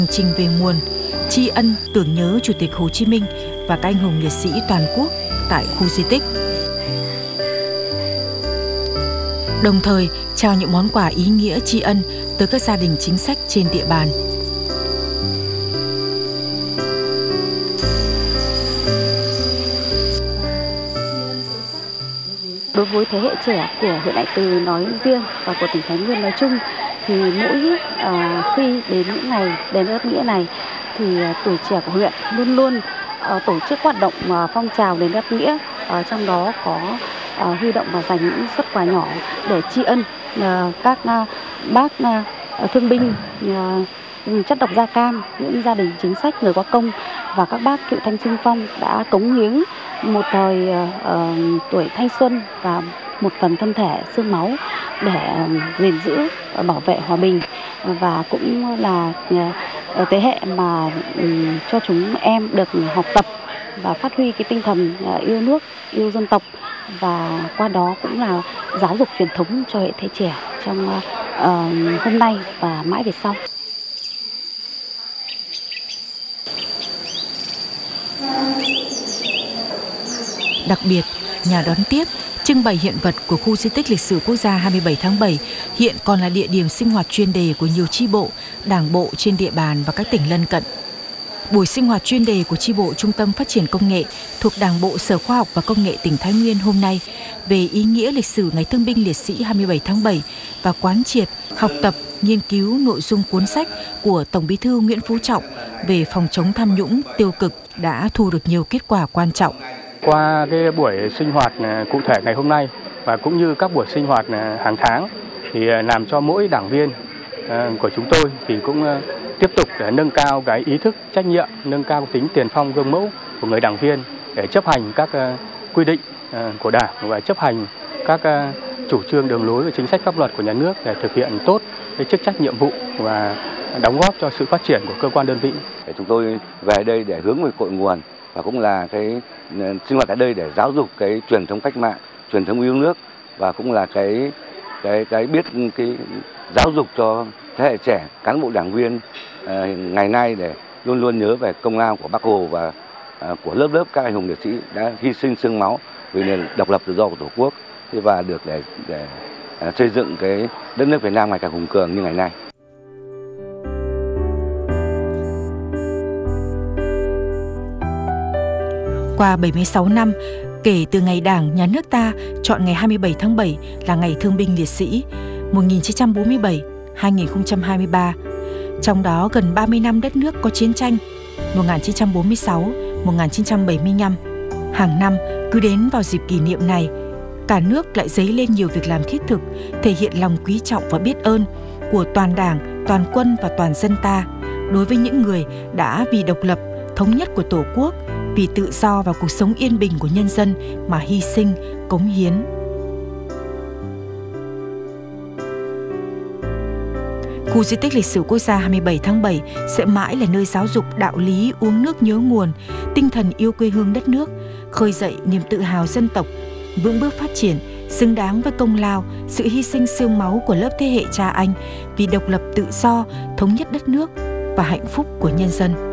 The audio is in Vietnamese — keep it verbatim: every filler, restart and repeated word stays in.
Hành trình về nguồn, tri ân tưởng nhớ Chủ tịch Hồ Chí Minh và các anh hùng liệt sĩ toàn quốc tại khu di tích. Đồng thời trao những món quà ý nghĩa tri ân tới các gia đình chính sách trên địa bàn. Đối với thế hệ trẻ của huyện Đại Từ nói riêng và của tỉnh Thái Nguyên nói chung, thì mỗi uh, khi đến những ngày đền ơn đáp nghĩa này thì uh, tuổi trẻ của huyện luôn luôn uh, tổ chức hoạt động uh, phong trào đền đáp nghĩa, uh, trong đó có uh, huy động và dành những suất quà nhỏ để tri ân uh, các uh, bác uh, thương binh uh, chất độc da cam, những gia đình chính sách người có công và các bác cựu thanh xung phong đã cống hiến một thời uh, uh, tuổi thanh xuân và một phần thân thể xương máu để gìn giữ bảo vệ hòa bình, và cũng là uh, thế hệ mà um, cho chúng em được học tập và phát huy cái tinh thần uh, yêu nước, yêu dân tộc, và qua đó cũng là giáo dục truyền thống cho hệ thế trẻ trong uh, uh, hôm nay và mãi về sau. Đặc biệt, nhà đón tiếp, trưng bày hiện vật của khu di tích lịch sử quốc gia hai mươi bảy tháng bảy hiện còn là địa điểm sinh hoạt chuyên đề của nhiều chi bộ, đảng bộ trên địa bàn và các tỉnh lân cận. Buổi sinh hoạt chuyên đề của chi bộ Trung tâm Phát triển Công nghệ thuộc Đảng bộ Sở Khoa học và Công nghệ tỉnh Thái Nguyên hôm nay về ý nghĩa lịch sử Ngày Thương binh Liệt sĩ hai mươi bảy tháng bảy và quán triệt, học tập, nghiên cứu nội dung cuốn sách của Tổng Bí thư Nguyễn Phú Trọng về phòng chống tham nhũng tiêu cực đã thu được nhiều kết quả quan trọng. Qua cái buổi sinh hoạt cụ thể ngày hôm nay và cũng như các buổi sinh hoạt hàng tháng thì làm cho mỗi đảng viên của chúng tôi thì cũng tiếp tục để nâng cao cái ý thức trách nhiệm, nâng cao tính tiền phong gương mẫu của người đảng viên để chấp hành các quy định của Đảng và chấp hành các chủ trương đường lối và chính sách pháp luật của nhà nước để thực hiện tốt cái chức trách nhiệm vụ và đóng góp cho sự phát triển của cơ quan đơn vị. Chúng tôi về đây để hướng về cội nguồn và cũng là cái sinh hoạt tại đây để giáo dục cái truyền thống cách mạng, truyền thống yêu nước, và cũng là cái cái cái biết cái giáo dục cho thế hệ trẻ, cán bộ đảng viên uh, ngày nay để luôn luôn nhớ về công lao của Bác Hồ và uh, của lớp lớp các anh hùng liệt sĩ đã hy sinh xương máu vì nền độc lập tự do của Tổ quốc, và được để để uh, xây dựng cái đất nước Việt Nam ngày càng hùng cường như ngày nay. Qua bảy mươi sáu năm, kể từ ngày Đảng, Nhà nước ta chọn ngày hai mươi bảy tháng bảy là Ngày Thương binh Liệt sĩ một nghìn chín trăm bốn mươi bảy đến hai nghìn không trăm hai mươi ba, trong đó gần ba mươi năm đất nước có chiến tranh một nghìn chín trăm bốn mươi sáu đến một nghìn chín trăm bảy mươi lăm. Hàng năm, cứ đến vào dịp kỷ niệm này, cả nước lại dấy lên nhiều việc làm thiết thực, thể hiện lòng quý trọng và biết ơn của toàn Đảng, toàn quân và toàn dân ta đối với những người đã vì độc lập, thống nhất của Tổ quốc, vì tự do và cuộc sống yên bình của nhân dân mà hy sinh, cống hiến. Khu di tích lịch sử quốc gia hai mươi bảy tháng bảy sẽ mãi là nơi giáo dục đạo lý uống nước nhớ nguồn, tinh thần yêu quê hương đất nước, khơi dậy niềm tự hào dân tộc, vững bước phát triển, xứng đáng với công lao, sự hy sinh xương máu của lớp thế hệ cha anh vì độc lập tự do, thống nhất đất nước và hạnh phúc của nhân dân.